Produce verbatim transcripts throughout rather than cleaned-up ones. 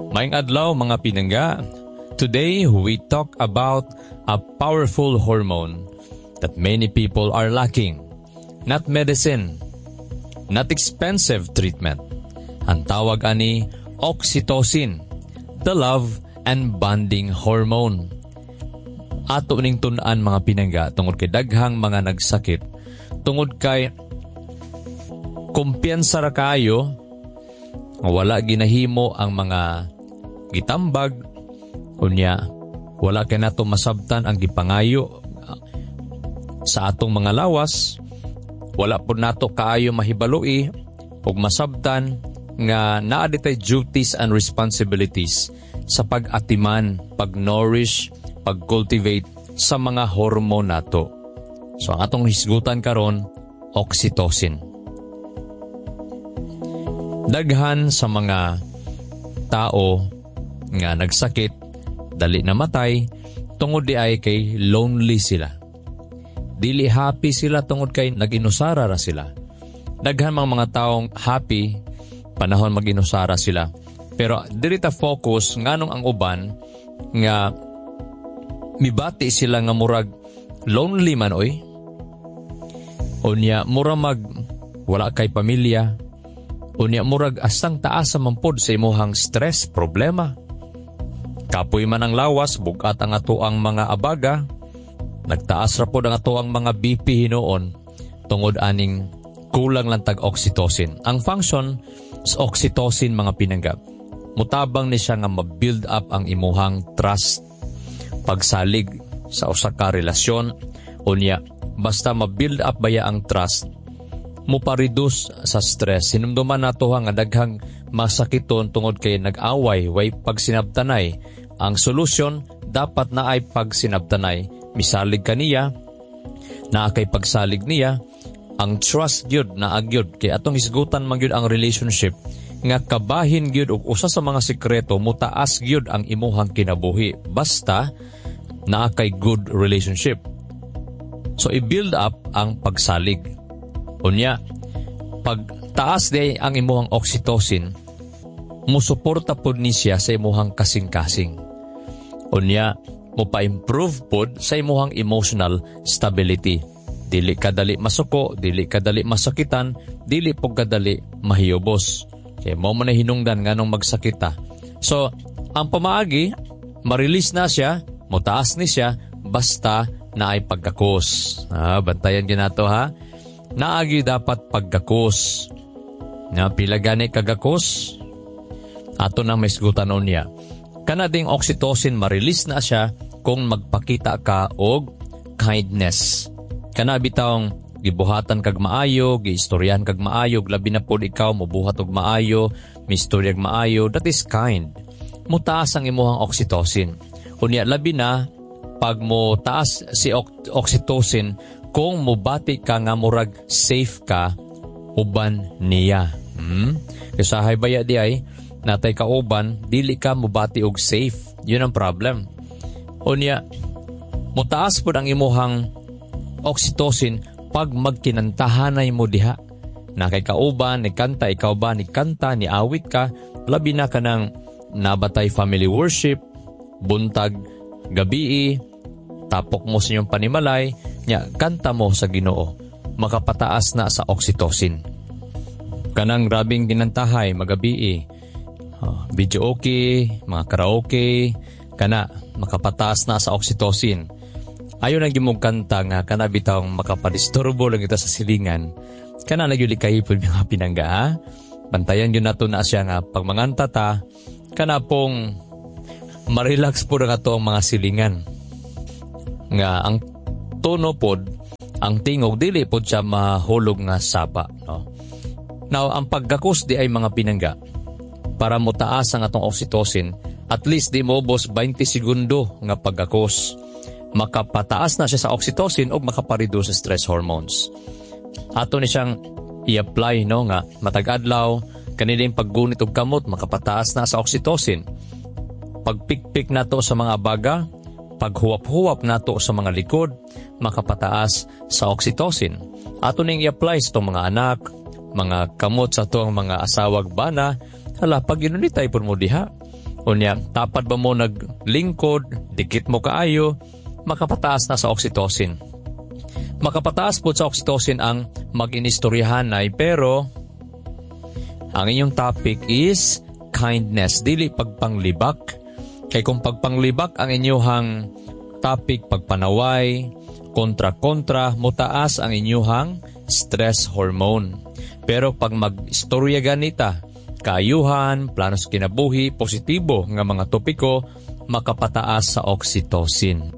Maayong adlaw mga pinangga. Today we talk about a powerful hormone that many people are lacking. Not medicine, not expensive treatment. Ang tawag ani oxytocin, the love and bonding hormone. Ato ning tun-an mga pinangga tungod kay daghang mga nagsakit, tungod kay kumpiyansa ra kaayo, wala ginahimo ang mga gitambag, unya wala kay nato masabtan ang gipangayo sa atong mga lawas, wala po nato kaayo mahibaloi ug masabtan nga naa ditay duties and responsibilities sa pag-atiman, pag-nourish, pag-cultivate sa mga hormone nato. So ang atong hisgutan karon, oxytocin. Daghan sa mga tao nga nagsakit, dali na matay, tungod di ay kay lonely sila. Dili happy sila tungod kay nag-inusara ra sila. Daghan mga mga taong happy, panahon mag-inusara sila. Pero dili ta focus nganong ang uban nga mibati sila nga murag lonely man oy. Unya mura mag wala kay pamilya. Unya murag asang taas man pod sa imuhang stress, problema. Kapoy man ang lawas, bugat ang ato ang mga abaga. Nagtaas ra pod ang ato ang mga B P hinuon tungod aning kulang lang tag oxytocin. Ang function sa oxytocin mga pinangga, mutabang ni siya nga ma-build up ang imuhang trust, pagsalig sa usa ka relasyon. Unya basta ma-build up baya ang trust, mupa-reduce sa stress. Hinumduman nato nga daghang masakiton tungod kay nag-away, way pagsinabtanay. Ang solusyon dapat na ay pagsinabtanay. Misalig kaniya, na kay pagsalig niya, ang trust gyud na agyud kay atong hisgutan man gyud ang relationship nga kabahin gyud og usa sa mga sekreto mutaas gyud ang imuhang kinabuhi basta naa kay good relationship. So i-build up ang pagsalig. Unya, pag taas day ang imuhang oxytocin, musuporta pod ni siya sa imuhang kasing-kasing. Unya, mo pa-improve pod sa imuhang emotional stability. Dili kadali masuko, dili kadali masakitan, dili po kadali mahiyobos. Kaya mo man na hinungdan nga nung magsakita. So, ang pamaagi, ma-release na siya, mutaas ni siya, basta na ay pagkakos. Ah, bantayan ginato ha. Naagi dapat pagkakos. Nga pila gani kagakos? Ato nang maisgutan niya. Kanading oxytocin ma-release na siya kung magpakita ka og kindness. Kana bitawng gibuhatan kag maayo, giistoryahan kag maayo, labi na pod ikaw mobuhat og maayo, mistorya kag maayo, that is kind. Mutaas ang imuhang oxytocin. Unya labi na pag mo taas si oxytocin kung mubati ka nga murag safe ka uban niya. Hmm? Kasahay baya di ay natay ka uban, dili ka mubati og safe. Yun ang problem. Unya mutaas pod ang imuhang oxytocin pag magkinantahanay mo diha. Na kay kauban, ni kanta, ikaw ba, ni kanta, ni awit ka, labi na ka ng nabatay family worship, buntag, gabi, tapok mo sa inyong panimalay, nya, kanta mo sa Ginoo, makapataas na sa oxytocin. Kanang grabing ginantahay, magabi, oh, video okay, mga karaoke, kana, makapataas na sa oxytocin. Ayaw na gimong kanta nga kana bitawng makapadisturbo lang ito sa silingan. Kana na yun kahipon mga pinangga ha. Bantayan yun nato na siya nga pag manganta ta, kana pong marelax po na ito ang mga silingan. Nga ang tono pod, ang tingog, dili pod siya mahulog nga sapa. No? Now, ang pagkakos di ay mga pinangga. Para mo taas ang atong oxytocin, at least di mo bos twenty segundo nga pagkakos. Makapataas na siya sa oxytocin o makapareduce sa stress hormones. Ato ni siyang i-apply no nga matag-adlaw kanilang paggunit og kamot makapataas na sa oxytocin. Pagpikpik nato sa mga baga, paghuwap-huwap nato sa mga likod, makapataas sa oxytocin. Ato ning i-apply sa itong mga anak, mga kamot sa itong mga asawag bana, hala pag ginunitay po mo diha. Unya, tapad ba mo naglingkod, dikit mo kaayo, makapataas na sa oxytocin. Makapataas po sa oxytocin ang mag-inistoryahanay, pero ang inyong topic is kindness, dili pagpanglibak. Kay kung pagpanglibak ang inyong topic, pagpanaway, kontra-kontra, mutaas ang inyong stress hormone. Pero pag mag-istorya ganita, kaayuhan, planos kinabuhi, positibo nga mga topiko, makapataas sa oxytocin.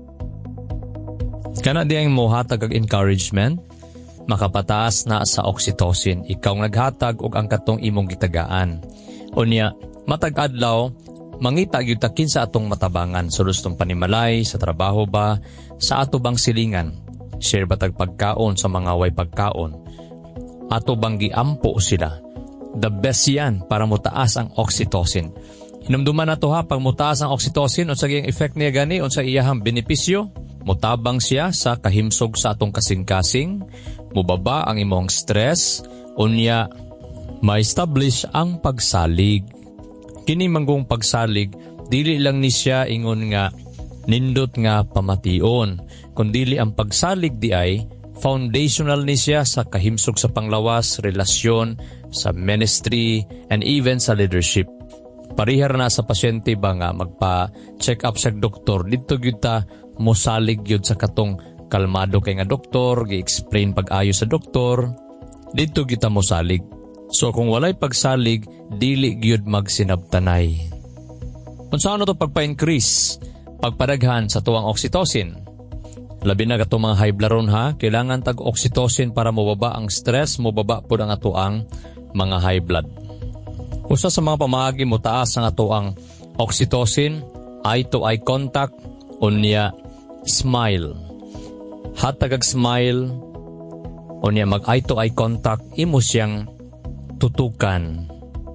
Kana diyang mohatag ang encouragement, makapataas na sa oxytocin. Ikaw naghatag og ang katong imong gitagaan. Unya, matag adlaw, mangita gyud ta kinsa atong matabangan, sulod tong panimalay, sa trabaho ba, sa ato bang silingan. Share ba tag pagkaon sa mga way pagkaon? Ato bang giampo sila? The best yan para mutaas ang oxytocin. Hinumduman na to ha, pag mutaas ang oxytocin, unsa gyang effect niya gani, unsa iyahang benepisyo, mutabang siya sa kahimsog sa atong kasing-kasing, mubaba ang imong stress, unya ma-establish ang pagsalig. Kini manggong pagsalig, dili lang ni siya ingon nga nindot nga pamation, kundili ang pagsalig di ay foundational ni siya sa kahimsog sa panglawas, relasyon, sa ministry, and even sa leadership. Parihar na sa pasyente ba nga magpa-check up sa doktor, dito gyud ta mosalig gyud sa katong kalmado kay nga doktor, gi-explain pag-ayo sa doktor, dito gyud ta mosalig. So kung walay pagsalig, dili gyud magsinabtanay. Unsa ano to pagpa-increase, pagpadaghan sa tuwang oxytocin? Labi na katong mga high blood ron ha, kailangan tag oxytocin para mababa ang stress, mababa po ang atuang mga high blood. Usa sa mga pamaagi mo taas ang atuang oxytocin, eye to eye contact, unya smile. Hatag ag smile, unya mag eye to eye contact, imo siyang tutukan,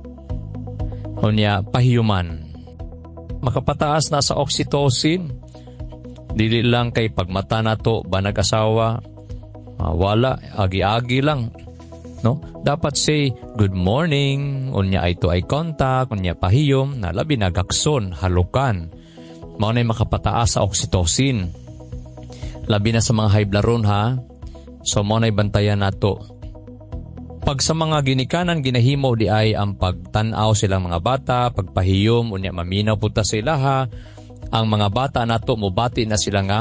unya pahiyuman. Makapataas na sa oxytocin, dili lang kay pagmata na to ba nag-asawa, ah, wala, agi-agi lang. No? Dapat say, good morning, unya eye to eye contact, unya pahiyom, na labi na gakson, halukan. Mao na'y makapataas sa oxytocin. Labi na sa mga high blood ron ha, so mao na'y bantayan nato. Pag sa mga ginikanan, ginahimo di ay ang pagtanaw silang mga bata, pagpahiyom, unya maminaw punta sila ha, ang mga bata nato mubati na sila nga,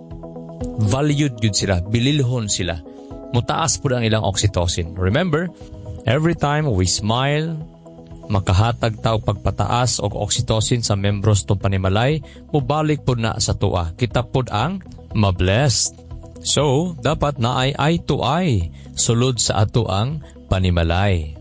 valued yun sila, bililhon sila. Mutaas po ang ilang oxytocin. Remember, every time we smile, makahatag tao pagpataas og oxytocin sa membros tong panimalay, mubalik po na sa tuwa. Kita po ang mablessed. So, dapat na ay eye to eye, sulod sa ato ang panimalay.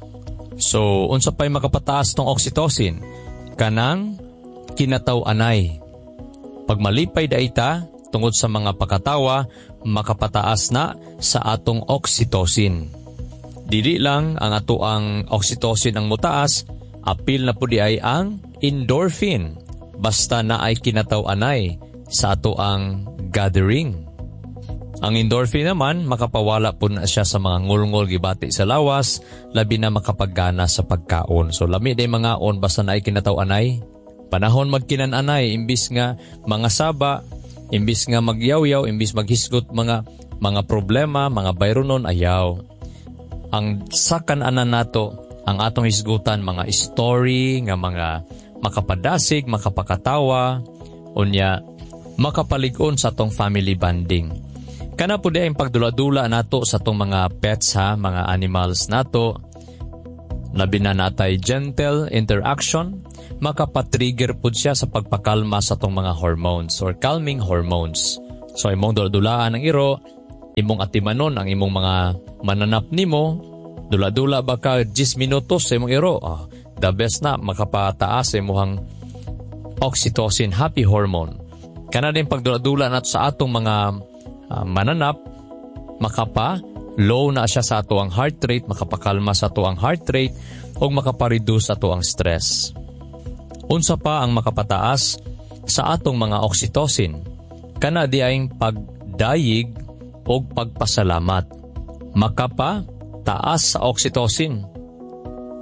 So, unsa pa'y makapataas tong oxytocin? Kanang kinataw-anay. Pag malipay daita, tungod sa mga pakatawa, makapataas na sa atong oxytocin. Dili lang ang ato ang oxytocin ang mutaas, apil na po di ay ang endorphin, basta na ay kinataw-anay sa ato ang gathering. Ang endorphin naman, makapawala po na siya sa mga ngulngol gibati sa lawas, labi na makapaggana sa pagkaon. So lami day mga on, basta na ay kinataw-anay. Panahon magkinananay, imbis nga mga saba, imbis nga magyaw-yaw, imbis maghisgot mga mga problema, mga bayronon, ayaw. Ang sakananan nato, ang atong hisgutan, mga story, nga mga makapadasig, makapakatawa, unya, makapalig-on sa atong family bonding. Kana po di ang pagdula-dula nato sa atong mga pets ha, mga animals nato, labi na natay gentle interaction, makapatrigger po siya sa pagpakalma sa itong mga hormones or calming hormones. So, imong dula-dulaan ang iro, imong atimanon ang imong mga mananap nimo, dula-dula baka ten minutos sa imong iro. Oh, the best na, makapataas sa imong oxytocin, happy hormone. Kana din pagdula-dula nato sa atong mga uh, mananap, makapa low na siya sa ato ang heart rate, makapakalma sa ato ang heart rate, o makapareduce ato ang stress. Unsa pa ang makapataas sa atong mga oxytocin? Kana di ayong pagdayig o pagpasalamat. Makapa taas sa oxytocin.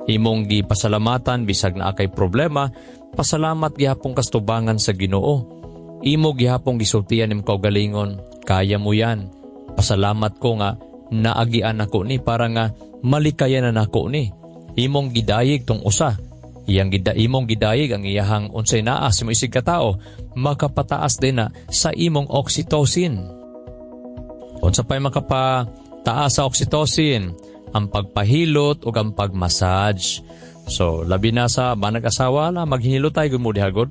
Imong gipasalamatan bisag na akay problema, pasalamat gihapon kastubangan sa Ginoo. Imo gihapon gisultian nim kaugalingon, kaya mo yan. Pasalamat ko nga naagian ako ni para nga malikayan na nako ni. Imong gidayig tong usa. Iyang gida imong gidayig ang iyahang unsay naa sa isig ka tao, makapataas din na sa imong oxytocin. Unsa pay makapataas sa oxytocin? Ang pagpahilot o ang pagmassage. So, labi na sa manag-asawa la, maghilot tayo gumudi hagod.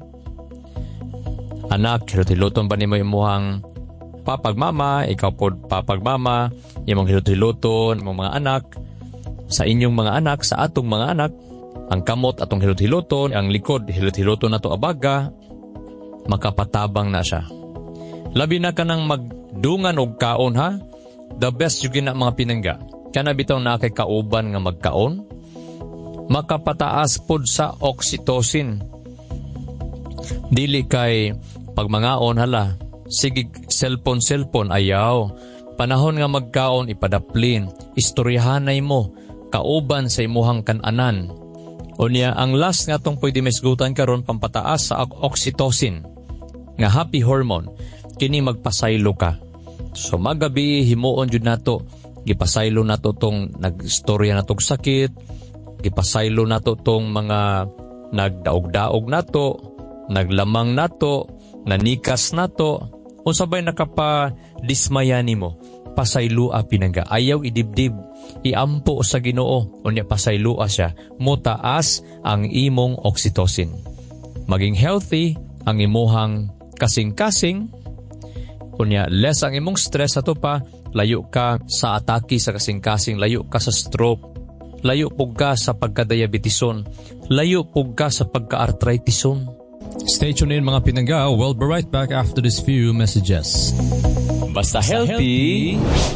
Anak, hilot-hiloton ba ni mo imuhang papagmama, ikaw po papagmama, imong hilot-hiloton, imong mga anak, sa inyong mga anak, sa atong mga anak, ang kamot atong hilot-hiloton, ang likod hilot-hiloton na to abaga, makapatabang na siya. Labi na ka nang magdungan og kaon ha, the best yung na mga pinangga. Kana bitaw na kay kauban nga magkaon, makapataas pod sa oxytocin. Dili kay pagmangaon hala, sige cellphone-cellphone ayaw. Panahon nga magkaon ipadaplin, istoryahanay mo, kauban sa imuhang kananan. Unya, ang last nga tong pwede mesgutan karon pampataas sa oxytocin, nga happy hormone, kini magpasaylo ka. So magabi himuon jud nato, gipasaylo nato tong nagstorya natong sakit, gipasaylo nato tong mga nagdaog-daog nato, naglamang nato, nanikas nato, unsabay nakapa-dismaya nimo, pasaylua pinangga, ayaw idibdib, iampo sa Ginoo, unya pasaylua siya, mutaas ang imong oxytocin. Maging healthy ang imuhang kasing-kasing, unya less ang imong stress ato pa, layo ka sa atake sa kasing-kasing, layo ka sa stroke, layo pug ka sa pagka-diabetison, layo pug ka sa pagka-arthritison. Stay tuned in mga pinangga. We'll be right back after these few messages. Basta healthy,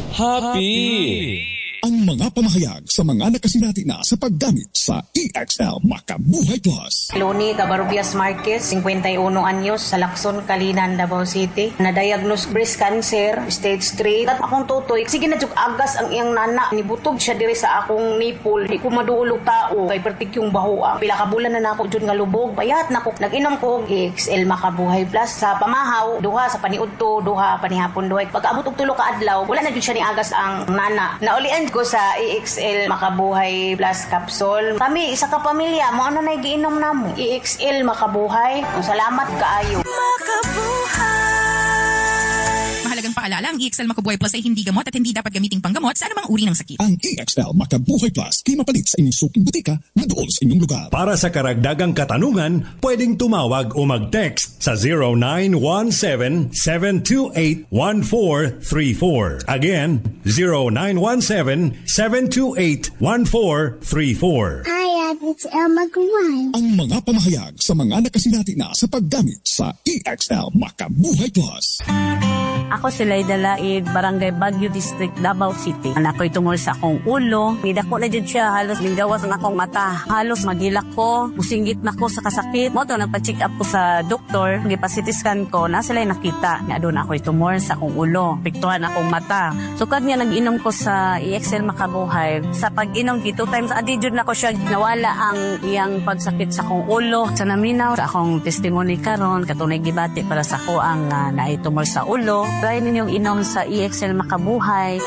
happy! Ang mga pamahayag sa mga nakasinati na sa paggamit sa E X L Makabuhay Plus. Loni Cabarubias Marquez, fifty-one anyos, sa Lacson, Kalinan, Davao City. Na-diagnose breast cancer, stage three. At akong tutoy, sige na jug agas ang iyang nana. Nibutog siya diri sa akong nipple. Di ko maduulog tao. Kay pertik yung bahoa. Pila ka bulan na nako jud nga lubog. Payat nako. Nag-inom ko E X L Makabuhay Plus sa pamahaw. Duha sa paniudto, duha panihapon duhay. Pag-abot og tulo ka adlaw, wala na jud siya ni agas ang nana. Naulian ko sa E X L Makabuhay Plus Capsule. Kami, isa ka pamilya, mo ano na giinom namo. E X L Makabuhay. Salamat kaayo. Makabuhay! Mahalagang paalala, ang E X L Makabuhay Plus ay hindi gamot at hindi dapat gamiting panggamot sa anumang uri ng sakit. Ang E X L Makabuhay Plus, kimapalit sa inyong suking butika na doon sa inyong lugar. Para sa karagdagang katanungan, pwedeng tumawag o mag-text sa zero nine one seven, seven two eight, one four three four. Again, zero nine one seven, seven two eight, one four three four. Hi, it's El Magaway. Ang mga pamahayag sa mga nakasinati na sa paggamit sa E X L Makabuhay Plus. Ako si Layda Laid, Barangay Baguio District, Davao City. Anak ko'y tungol sa akong ulo. Nidako na dyan siya, halos linggawas ang akong mata. Halos magilak ko, musinggit na ko sa kasakit. Mo to, nagpa-check up ko sa doktor. Nagpa-C T scan ko, na sila'y nakita. Nga doon ako'y tumor sa akong ulo. Piktuhan akong mata. Sukad nga nag-inom ko sa E X L Makabuhay. Sa pag-inom, two times a day jud na ko siya. Nawala ang iyang pagsakit sa akong ulo. Sa naminaw, sa akong testimony karon, katunay gibati para sa ko ang uh, naay tumor sa ulo. Try ninyong inom sa E X L Makabuhay.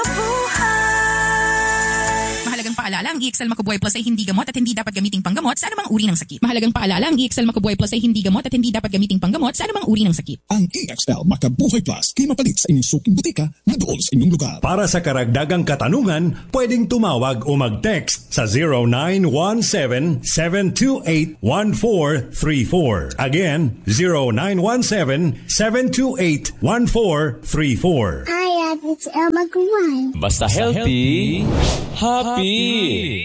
Makabuhay! Mahalagang paalala, ang E X L Makabuhay Plus ay hindi gamot at hindi dapat gamiting panggamot sa anumang uri ng sakit. Mahalagang paalala, ang E X L Makabuhay Plus ay hindi gamot at hindi dapat gamiting panggamot sa anumang uri ng sakit. Ang E X L Makabuhay Plus, kimapalit sa inyong suking butika na doon sa inyong lugar. Para sa karagdagang katanungan, pwedeng tumawag o mag-text sa zero nine one seven, seven two eight, one four three four. Again, zero nine one seven, seven two eight, one four three four. Hi, it's El Magaway. Basta healthy, happy!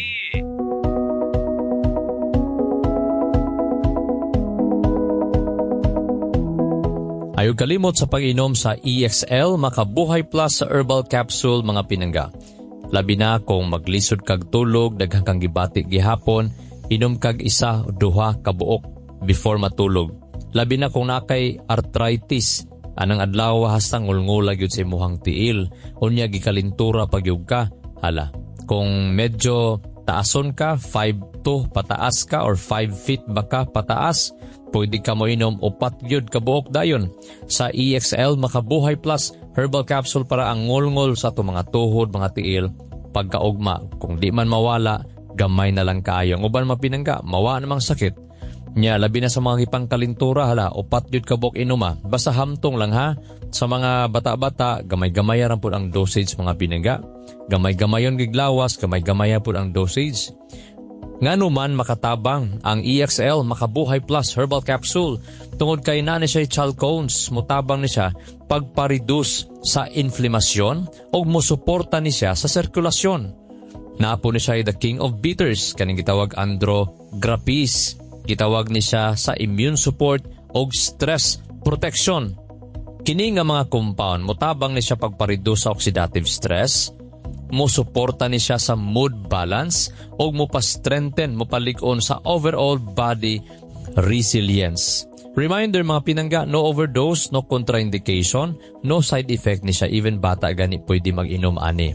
Ayaw kalimot sa pag-inom sa E X L Makabuhay Plus sa herbal capsule mga pinangga. Labi na kung maglisod kag tulog, daghang kang gibati gihapon, inom kag isa o duha ka buok before matulog. Labi na kung nakay arthritis, anang adlaw hastang ngulngulag yun sa imuhang tiil, unya gikalintura pagyug ka, hala. Kung medyo taason ka, five two pataas ka or five feet ba ka pataas, pwede ka mo inom upat yun kabuok dayon sa E X L Makabuhay Plus Herbal Capsule para ang ngol-ngol sa itong mga tuhod, mga tiil, pagkaugma. Kung di man mawala, gamay na lang kaayo. Ang uban mapinangga, mawa namang sakit. Nya, labi na sa mga kipangkalintura, hala, upat yun kabuok inuma. Basta hamtong lang ha. Sa mga bata-bata, gamay-gamay rin po ang dosage mga pinangga. Gamay-gamayon giglawas, gamay-gamay po ang dosage. Ngano man makatabang ang E X L Makabuhay Plus Herbal Capsule tungod kay na ni siya chalcones, mutabang ni siya pagpa-reduce sa inflamasyon o musuporta ni siya sa sirkulasyon. Napo ni siya the King of Bitters, kaning gitawag andrographis. Gitawag ni siya sa immune support o stress protection. Kini nga mga compound, mutabang ni siya pagpa-reduce sa oxidative stress, musuporta ni siya sa mood balance o mupa-strengthen, mupalig-on sa overall body resilience. Reminder mga pinangga, no overdose, no contraindication, no side effect ni siya, even bata gani pwede mag-inom ani.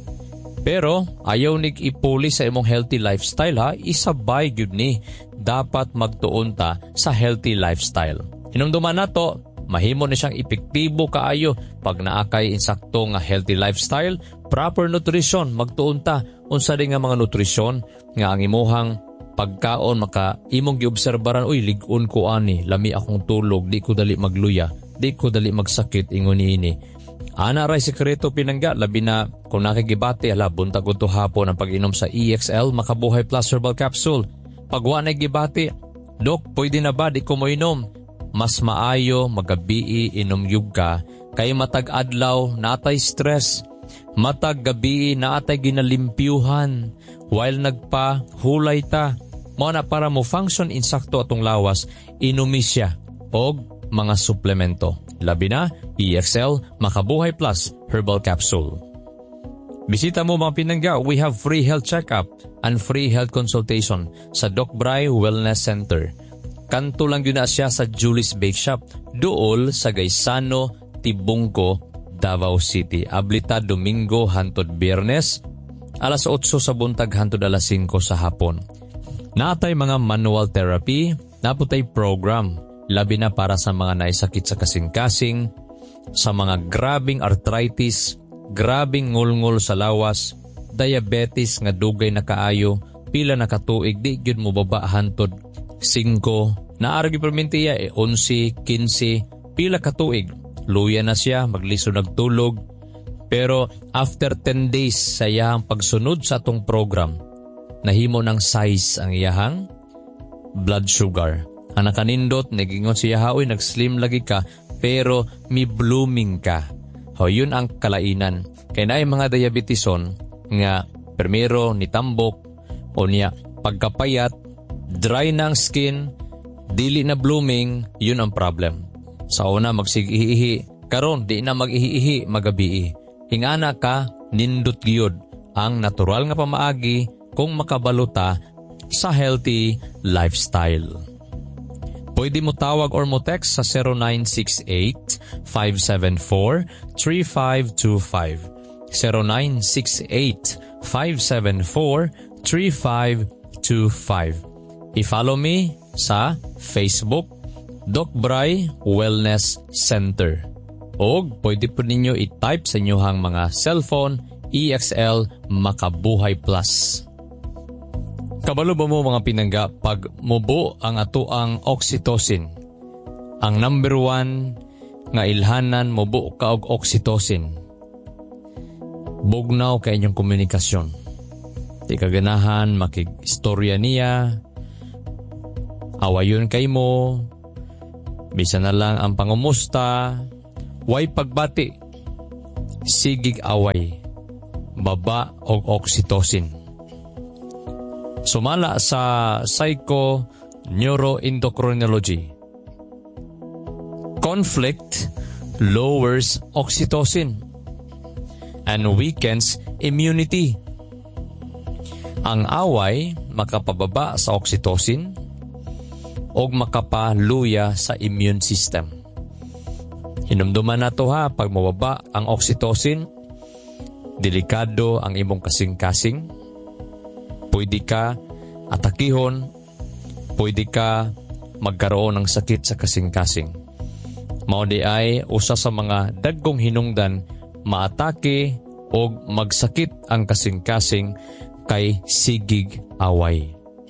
Pero ayaw nig ipuli sa imong healthy lifestyle ha, isabay gyud ni dapat magtuon ta sa healthy lifestyle. Hinumduman nato, mahimo ni siyang epektibo kaayo pag naakay insakto nga healthy lifestyle, proper nutrition, magtuon ta unsa di nga mga nutrisyon nga ang imuhang pagkaon maka imong giobserbaran, uy lig-on ko ani, lami akong tulog, di ko dali magluya, di ko dali magsakit ingon niini. Ana ray sekreto pinangga, labi na kung nakikibati, hala buntag to hapon ang pag-inom sa E X L Makabuhay Plus Herbal Capsule. Pag wa na gibati, Dok, pwede na ba di ko mo inom? Mas maayo magabi inom yug ka kay matag adlaw natay stress, matag gabi natay ginalimpyuhan while nagpa hulay ta. Mao na para mo function insakto atong lawas, inumi siya og mga suplemento. Labi na E X L Makabuhay Plus Herbal Capsule. Bisita mo mga pinangga, we have free health checkup and free health consultation sa Doc Bry Wellness Center. Kanto lang yun na siya sa Julie's Bake Shop, duol sa Gaisano, Tibungco, Davao City. Ablita Domingo hantod Biyernes, alas otso sa buntag hantod alas singko sa hapon. Natay mga manual therapy, naputay program, labi na para sa mga naisakit sa kasing-kasing, sa mga grabing arthritis, grabing ngulngul sa lawas, diabetes nga dugay na kaayo, pila na katuig, di gyud mo baba hantod singko, naaragi permintiya e onse, kinse, pila katuig. Luya na siya, magliso nagtulog. Pero after ten days sa iyahang pagsunod sa atong program, nahimo ng size ang iyahang blood sugar. Ang nakanindot, nagingon siya, oy nag-slim lagi ka, pero mi blooming ka. O yun ang kalainan. Kaya na mga diabetison nga primero nitambok o niya pagkapayat, dry na ang skin, dili na blooming, yun ang problem. Sa una magsigihihi, karon di na mag-ihihi magabi. Hingana ka, nindot gyud ang natural nga pamaagi kung makabaluta sa healthy lifestyle. Pwede mo tawag or mo text sa zero nine six eight, five seven four, three five two five. zero nine six eight, five seven four, three five two five. I-follow me sa Facebook, Doc Bry Wellness Center. O pwede po ninyo i-type sa inyong mga cellphone, E X L Makabuhay Plus. Kabalo ba mo mga pinangga, pag mubo ang atoang oxytocin, ang number one nga ilhanan mubo ka og oxytocin, bugnaw kay inyong komunikasyon. Di kaganahan makig-istorya niya, awayon kay mo, bisa na lang ang pangumusta, way pagbati, sigig away, baba og oxytocin. Sumala sa psycho-neuroendocrinology. Conflict lowers oxytocin and weakens immunity. Ang away makapababa sa oxytocin o makapaluya sa immune system. Hinumduman na to ha, pag mababa ang oxytocin, delikado ang imong kasing-kasing, pwede ka atakihon, pwede ka magkaroon ng sakit sa kasing-kasing. Mao di ay usa sa mga dagkong hinungdan maatake o magsakit ang kasing-kasing kay sigig away.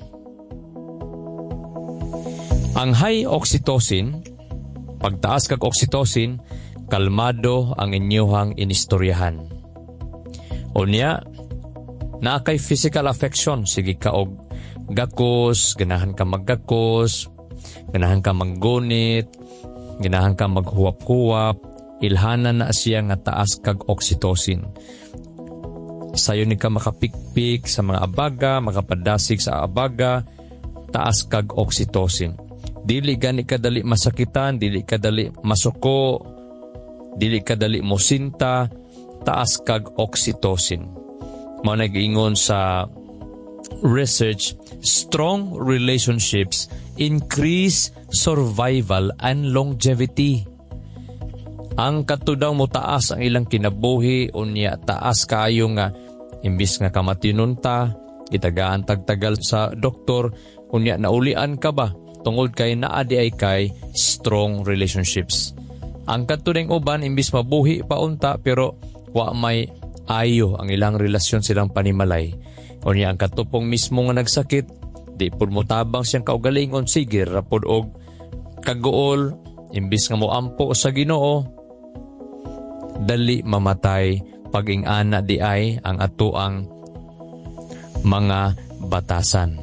Ang high oxytocin, pagtaas kag oxytocin, kalmado ang inyuhang inistoryahan. Unya, na kay physical affection, sige ka og gakos, ganahan ka maggakos, ganahan ka maggunit, ganahan ka maghuwap-huwap, ilhanan na siya nga taas kag oxytocin. Sayo ni ka makapikpik sa mga abaga, makapadasig sa abaga, taas kag oxytocin. Dili gani kadali masakitan, dili kadali masuko, dili kadali mosinta, taas kag oxytocin. Mao nag-ingon sa research, strong relationships increase survival and longevity. Ang katudaw mo taas ang ilang kinabuhi, unya taas kaayo nga imbis nga kamatinunta, itagaan tagtagal sa doktor, unya naulian ka ba tungod kay naadi ay kay strong relationships. Ang katudang uban imbis mabuhi pa unta pero wa may ayo ang ilang relasyon silang panimalay. Unya ang katupong mismo nga nagsakit, di pud mo tabang siyang kaugalingon, sige rapod og kaguol, imbis nga mo ampo sa Ginoo, dali mamatay pag-ingana di ay ang atuang mga batasan.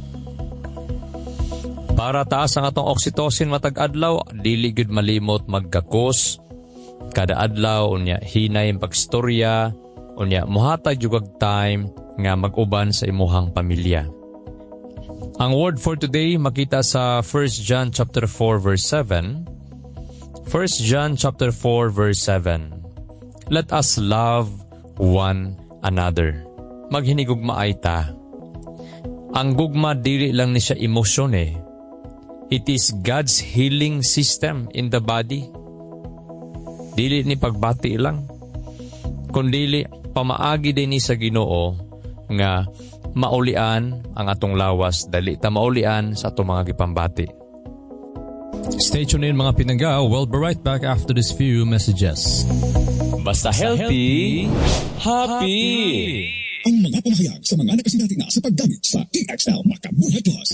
Para taas ang atong oxytocin matag adlaw, dili gud malimot maggakos kada adlaw, unya hinay ang pagstorya, unya muhatag jud og time nga mag-uban sa imuhang pamilya. Ang word for today makita sa First John chapter four verse seven. First John chapter four verse seven. Let us love one another. Maghinigugmaay ta. Ang gugma dili lang ni siya emosyon eh. It is God's healing system in the body. Dili ni pagbati lang, kundili pamaagi din ni sa Ginoo nga maulian ang atong lawas, dali ta maulian sa atong mga gipambati. Stay tuned in mga pinangga. We'll be right back after this few messages. Basta healthy, happy! Ang mga pamahayag sa mga nakasinati na sa paggamit sa E X L Makabuhay Plus.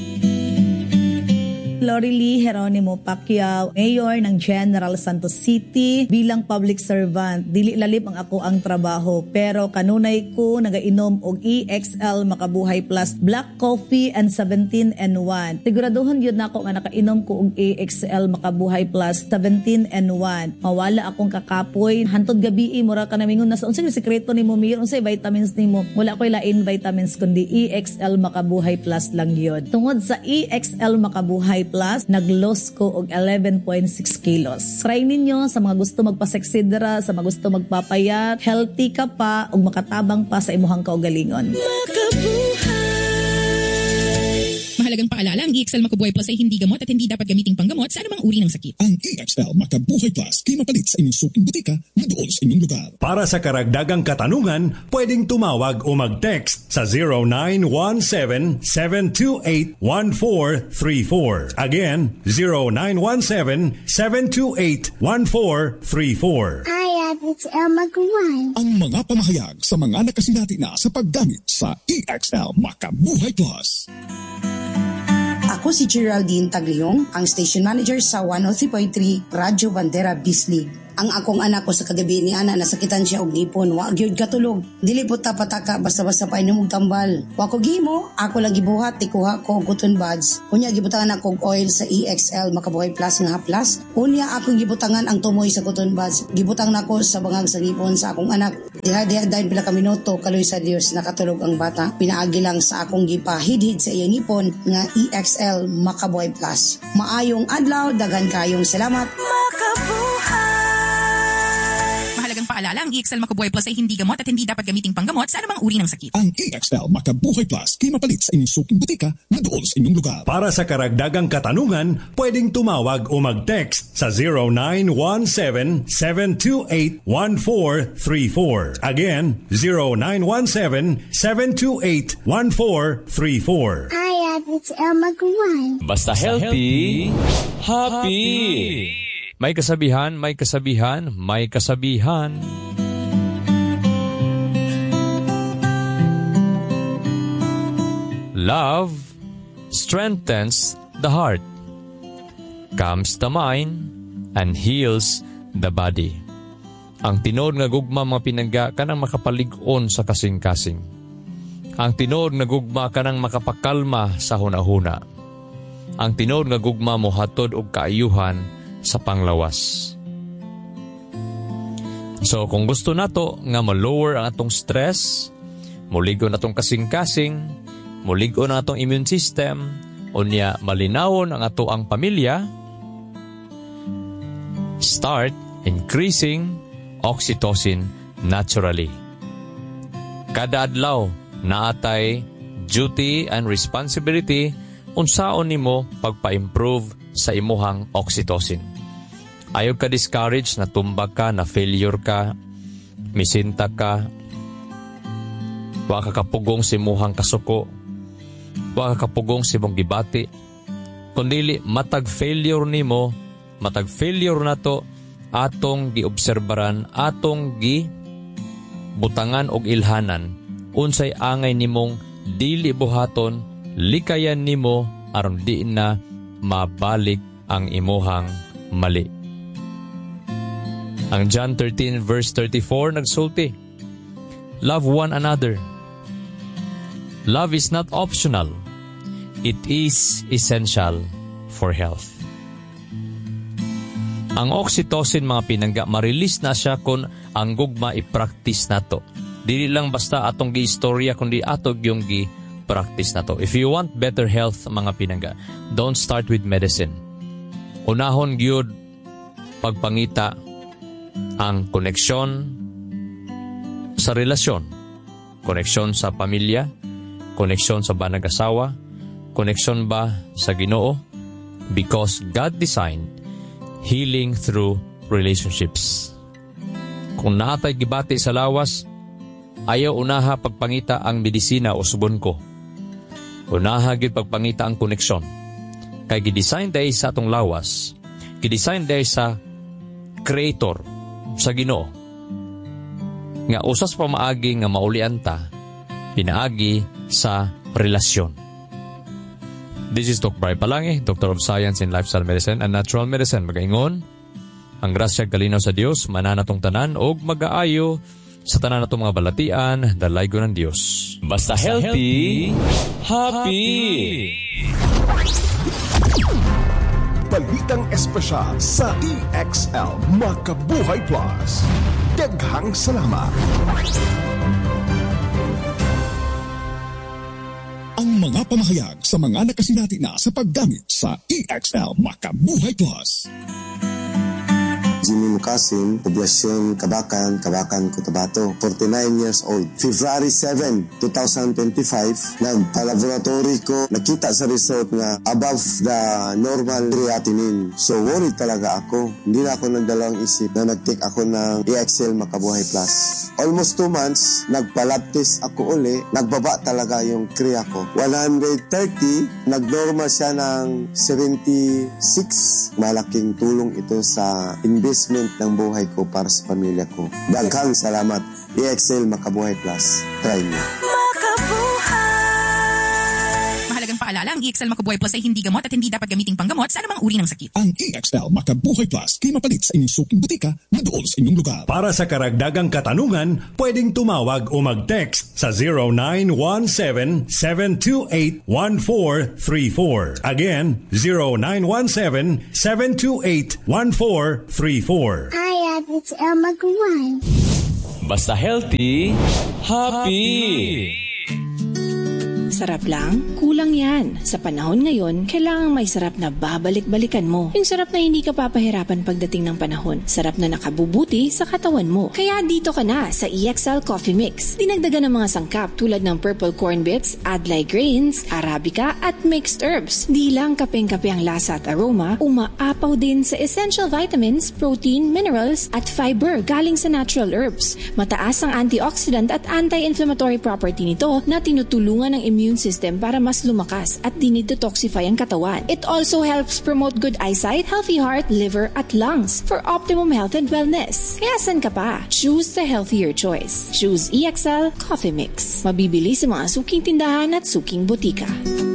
Lori Lee Geronimo Pacquiao, Mayor ng General Santos City. Bilang public servant, dili lalim ang ako ang trabaho, pero kanunay ko nagainom og E X L Makabuhay Plus Black Coffee and seventeen and one. Siguraduhon yun na ako nga nakainom ko og E X L Makabuhay Plus seventeen and one. Mawala akong kakapoy. Hantod gabi, mura ka namingon na sa unsay sekreto nimo, Mir, unsay vitamins nimo. Wala ko'y lain vitamins kundi E X L Makabuhay Plus lang yun. Tungod sa E X L Makabuhay Plus, nag-loss ko og eleven point six kilos. Try ninyo sa mga gusto magpaseksidra, sa mga gusto magpapayat, healthy ka pa ug makatabang pa sa imuhang kaugalingon. Mahalagang paalala, ang E X L Makabuhay Plus ay hindi gamot at hindi dapat gamiting panggamot sa anumang uri ng sakit. Ang E X L Makabuhay Plus kinapalit sa inyong suking butika na doon sa inyong lugar. Para sa karagdagang katanungan, pwedeng tumawag o mag-text sa zero nine one seven, seven two eight, one four three four. Again, zero nine one seven, seven two eight, one four three four. Hi, it's El Magaway. Ang mga pamahayag sa mga nakasinati na sa paggamit sa E X L Makabuhay Plus. Ako si Geraldine Tagliong, ang station manager sa one oh three point three Radyo Bandera Bislig. Ang akong anak ko sa kagabi ni ana nasakitan siya og ngipon, wa gyud katulog. Dili po ta pataka basta-basta pa inom og tambal. Wa ko gihimo, ako lang gibuhat tikuha ko og cotton buds. Unya gibutangan ako og oil sa E X L Makabuhay Plus nga haplas. Unya akong gibutangan ang tumoy sa cotton buds. Gibutang nako sa bangag sa ngipon sa akong anak. Diha-diha dayon pila ka minuto kaloy sa Dios nakatulog ang bata. Pinaagi lang sa akong gipahidhid sa iyang ngipon nga E X L Makabuhay Plus. Maayong adlaw, dagan kayong salamat. Mahalagang paalala, ang E X L Makabuhay Plus ay hindi gamot at hindi dapat gamiting panggamot sa anumang uri ng sakit. Ang E X L Makabuhay Plus kay mapalit sa inyong suking butika na doon sa inyong lugar. Para sa karagdagang katanungan, pwedeng tumawag o mag-text sa zero nine one seven, seven two eight, one four three four. Again, zero nine one seven, seven two eight, one four three four. Hi, it's Elma Gawai. Basta healthy, happy. May kasabihan, may kasabihan, may kasabihan. Love strengthens the heart, calms the mind, and heals the body. Ang tinod nga gugma mga pinangga kanang makapalig-on sa kasing-kasing. Ang tinod nga gugma kanang makapakalma sa hunahuna. Ang tinod nga gugma mo hatod og kaayuhan sa panglawas. So kung gusto nato nga ma-lower ang atong stress, muligo na atong kasing-kasing, muligo na atong immune system, unya malinawon ang ato ang pamilya, start increasing oxytocin naturally. Kada adlaw naatay duty and responsibility unsaon nimo pagpa-improve sa imuhang oxytocin. Ayaw ka discourage na tumbag ka, na failure ka, misinta ka, wa ka kapugong si imuhang kasuko, wa ka kapugong si mong gibati, kundili matag failure nimo, matag failure na to, atong giobserbaran, atong gi butangan og ilhanan, unsay angay nimong dili buhaton, likayan nimo aron di na mabalik ang imuhang mali. Ang John thirteen verse thirty-four nagsulti, love one another. Love is not optional. It is essential for health. Ang oxytocin mga pinangga, ma-release na siya kung ang gugma i-practice na to. Dili lang basta atong gi-istorya, kundi atong yung gi-practice na to. If you want better health mga pinangga, don't start with medicine. Unahon gyud pagpangita ang koneksyon sa relasyon, koneksyon sa pamilya, koneksyon sa banag-asawa, koneksyon ba sa Ginoo? Because God designed healing through relationships. Kung naatay gibati sa lawas, ayaw unaha pagpangita ang medisina o subon ko. Unaha gid pagpangita ang koneksyon. Kay gidesign day sa atong lawas, gidesign day sa Creator, sa Ginoo. Nga usas pa maagi nga maulian ta, pinaagi sa relasyon. This is Doc Bri Palangi, Doctor of Science in Lifestyle Medicine and Natural Medicine. Magaingon, ang grasya kalinaw sa Dios mananatong tanan og mag-aayo sa tanan natong mga balatian, dalaygo ng Dios. Basta healthy, happy. Balitang espesyal sa E X L Makabuhay Plus. Daghang salamat. Ang mga pamahayag sa mga nakasinati na sa paggamit sa E X L Makabuhay Plus. Jimmy Mukasim, Poblasyon Kabakan, Kabakan, Cotabato, forty-nine years old. February seventh, twenty twenty-five, nagpa-laboratory ko, nakita sa result na above the normal creatinine. So worried talaga ako. Hindi na ako nagdalawang isip na nag-take ako ng E X L Makabuhay Plus. Almost two months, nagpa-lab test ako uli, nagbaba talaga yung krea ko. one thirty, nag-normal siya ng seventy-six. Malaking tulong ito sa investment ng buhay ko para sa pamilya ko. Daghang salamat. E X L Makabuhay Plus. Try mo. Mahalagang paalala, ang E X L Makabuhay Plus ay hindi gamot at hindi dapat gamiting panggamot sa anumang uri ng sakit. Ang E X L Makabuhay Plus kay mapalit sa inyong suking butika na doon sa inyong lugar. Para sa karagdagang katanungan, pwedeng tumawag o mag-text sa zero nine one seven, seven two eight, one four three four. Again, zero nine one seven, seven two eight, one four three four. Hi, it's Elma Gawai. Basta healthy, happy. sarap lang? Kulang yan. Sa panahon ngayon, kailangang may sarap na babalik-balikan mo. Yung sarap na hindi ka papahirapan pagdating ng panahon. Sarap na nakabubuti sa katawan mo. Kaya dito ka na sa E X L Coffee Mix. Dinagdagan ng mga sangkap tulad ng purple corn bits, adlai grains, arabica at mixed herbs. Di lang kapeng-kape ang lasa at aroma, umaapaw din sa essential vitamins, protein, minerals at fiber galing sa natural herbs. Mataas ang antioxidant at anti-inflammatory property nito na tinutulungan ng immune system para mas lumakas at dinidetoxify ang katawan. It also helps promote good eyesight, healthy heart, liver at lungs for optimum health and wellness. Kaya san ka pa? Choose the healthier choice. Choose E X L Coffee Mix. Mabibili sa mga suking tindahan at suking butika.